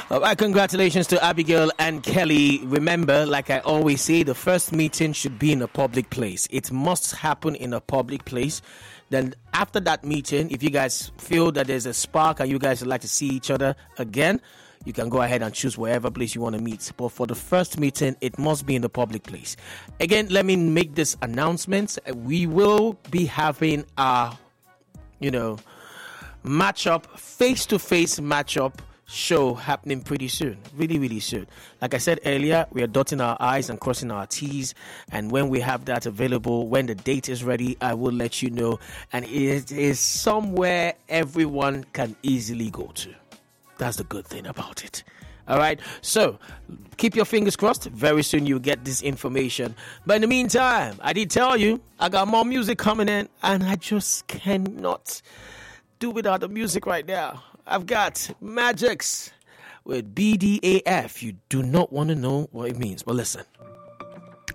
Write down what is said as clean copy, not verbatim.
All right, congratulations to Abigail and Kelly. Remember, like I always say, the first meeting should be in a public place. It must happen in a public place. Then after that meeting, if you guys feel that there's a spark and you guys would like to see each other again, you can go ahead and choose wherever place you want to meet. But for the first meeting, it must be in the public place. Again, let me make this announcement. We will be having our, matchup, face-to-face matchup show happening pretty soon. Really, really soon. Like I said earlier, we are dotting our I's and crossing our T's. And when we have that available, when the date is ready, I will let you know. And it is somewhere everyone can easily go to. That's the good thing about it. All right. So keep your fingers crossed. Very soon you'll get this information. But in the meantime, I did tell you I got more music coming in and I just cannot do without the music right now. I've got Magix with BDAF. You do not want to know what it means, but listen.